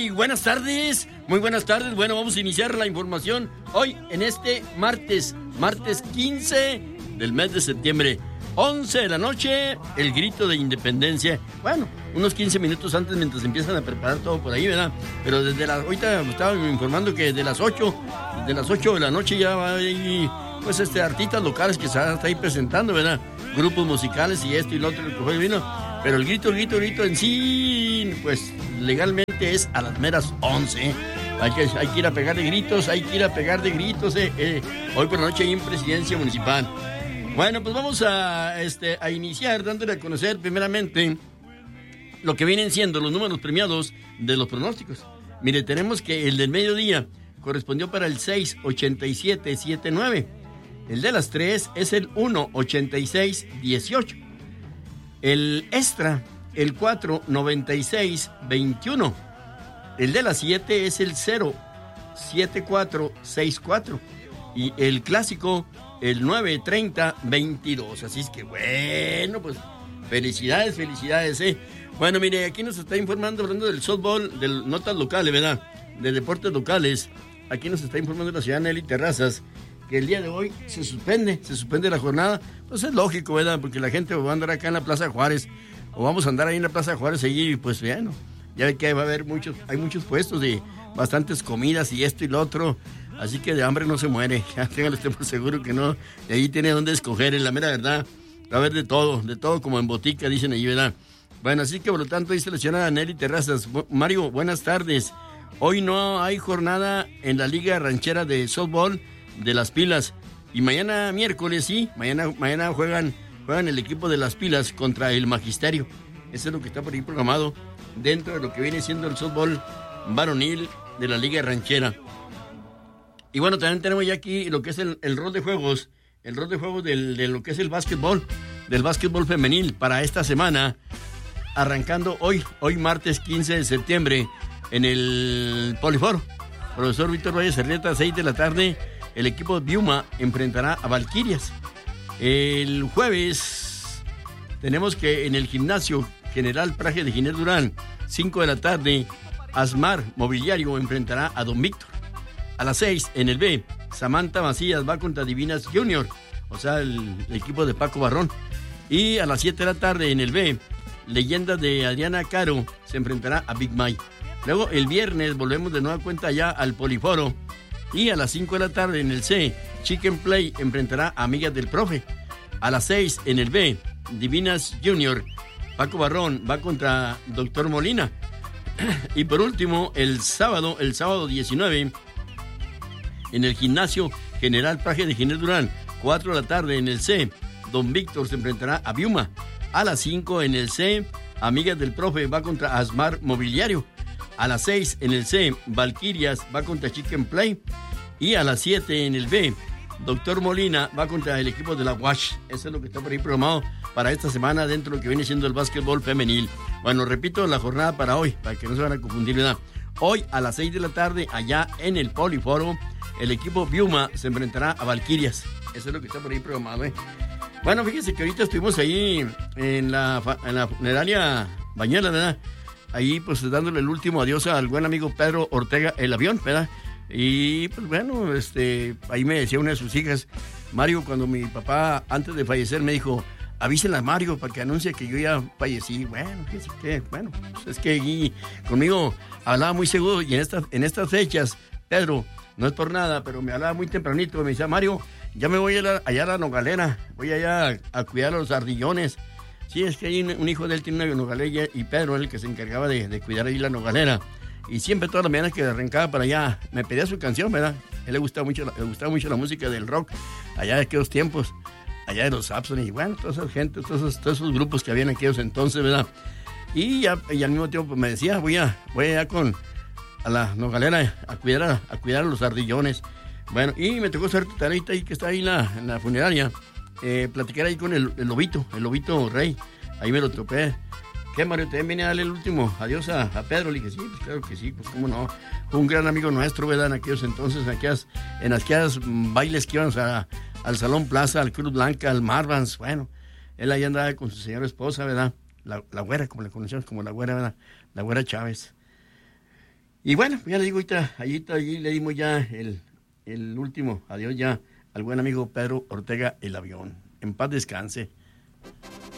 buenas tardes. Muy buenas tardes. Bueno, vamos a iniciar la información hoy en este martes 15 del mes de septiembre. 11 de la noche, el grito de independencia. Bueno, unos 15 minutos antes mientras empiezan a preparar todo por ahí, ¿verdad? Pero ahorita me estaba informando que desde las 8 de la noche ya va ahí, pues artistas locales que se van a estar ahí presentando, ¿verdad? Grupos musicales y esto y lo otro, el que vino. Pero el grito en sí, pues legalmente es a las meras 11. Hay que ir a pegar de gritos, Hoy por la noche hay en Presidencia Municipal. Bueno, pues vamos a iniciar dándole a conocer primeramente lo que vienen siendo los números premiados de los pronósticos. Mire, tenemos que el del mediodía correspondió para el 68779. El de las 3 es el 18618. El extra, el 49621. El de las 7 es el 07464. Y el clásico, el 93022. Así es que bueno, pues felicidades, Bueno, mire, aquí nos está informando, hablando del softball, de notas locales, ¿verdad? De deportes locales. Aquí nos está informando la ciudad Nelly Terrazas que el día de hoy se suspende la jornada. Pues es lógico, ¿verdad? Porque la gente va a andar acá en la Plaza Juárez, o vamos a andar ahí en la Plaza Juárez, allí, pues bueno, ya ve que va a haber hay muchos puestos de bastantes comidas y esto y lo otro. Así que de hambre no se muere, ya téngale usted por seguro que no. De ahí tiene donde escoger, en la mera verdad. Va a haber de todo como en botica, dicen allí, ¿verdad? Bueno, así que por lo tanto dice la señora Nelly Terrazas. Mario, buenas tardes. Hoy no hay jornada en la Liga Ranchera de Softball de Las Pilas. Y mañana miércoles, sí, mañana juegan el equipo de Las Pilas contra el Magisterio. Eso es lo que está por ahí programado dentro de lo que viene siendo el softball varonil de la Liga Ranchera. Y bueno, también tenemos ya aquí lo que es el rol de juegos, de lo que es el básquetbol, del básquetbol femenil para esta semana, arrancando hoy martes 15 de septiembre, en el Poliforo. Profesor Víctor Valle Cerreta, 6 de la tarde, el equipo de Yuma enfrentará a Valquirias. El jueves tenemos que en el gimnasio General Praje de Ginés Durán, 5 de la tarde, Asmar Mobiliario enfrentará a Don Víctor. A las 6, en el B, Samantha Macías va contra Divinas Junior, o sea, el equipo de Paco Barrón. Y a las 7 de la tarde, en el B, Leyendas de Adriana Caro se enfrentará a Big Mike. Luego, el viernes, volvemos de nueva cuenta ya al Poliforo. Y a las 5 de la tarde, en el C, Chicken Play enfrentará a Amigas del Profe. A las 6, en el B, Divinas Junior, Paco Barrón va contra Doctor Molina. Y por último, el sábado 19, en el gimnasio General Praje de Ginés Durán, 4 de la tarde, en el C, Don Víctor se enfrentará a Biuma. A las 5, en el C, Amigas del Profe va contra Asmar Mobiliario. A las 6, en el C, Valquirias va contra Chicken Play. Y a las 7, en el B, Doctor Molina va contra el equipo de la Wash. Eso es lo que está por ahí programado para esta semana dentro de lo que viene siendo el básquetbol femenil. Bueno, repito la jornada para hoy, para que no se van a confundir, ¿verdad? Hoy a las 6 de la tarde, allá en el Poliforo, el equipo Biuma se enfrentará a Valquirias. Eso es lo que está por ahí programado, ¿eh? Bueno, fíjense que ahorita estuvimos ahí en la funeraria Bañuela, ¿verdad? Ahí pues dándole el último adiós al buen amigo Pedro Ortega, el avión, ¿verdad? Y pues bueno, ahí me decía una de sus hijas, Mario, cuando mi papá antes de fallecer me dijo, avísenle a Mario para que anuncie que yo ya fallecí. Bueno, fíjense que, bueno, pues es que allí conmigo hablaba muy seguro y en estas fechas, Pedro, no es por nada, pero me hablaba muy tempranito, me decía, Mario, ya me voy allá a la Nogalera, voy allá a cuidar a los ardillones. Sí, es que hay un hijo de él tiene una nogalera y Pedro era el que se encargaba de cuidar ahí la Nogalera. Y siempre todas las mañanas que arrancaba para allá, me pedía su canción, ¿verdad? A él le gustaba mucho la música del rock, allá de aquellos tiempos, allá de los Sapson y bueno, toda esa gente, todos esos grupos que había en aquellos entonces, ¿verdad? Y al mismo tiempo pues, me decía, voy allá a la Nogalera a cuidar a los ardillones. Bueno, y me tocó ser ahorita ahí que está ahí en la funeraria, platicar ahí con el lobito Rey, ahí me lo topé. ¿Qué, Mario? ¿También viene a darle el último adiós a Pedro? Le dije, sí, pues claro que sí, pues cómo no. Fue un gran amigo nuestro, ¿verdad? En aquellos entonces, en aquellas bailes que íbamos al Salón Plaza, al Cruz Blanca, al Marvans, bueno, él ahí andaba con su señora esposa, ¿verdad? La güera, como le conocíamos como la güera, ¿verdad? La güera Chávez. Y bueno, ya le digo, ahorita, allí le dimos ya el último adiós ya al buen amigo Pedro Ortega, el avión. En paz descanse.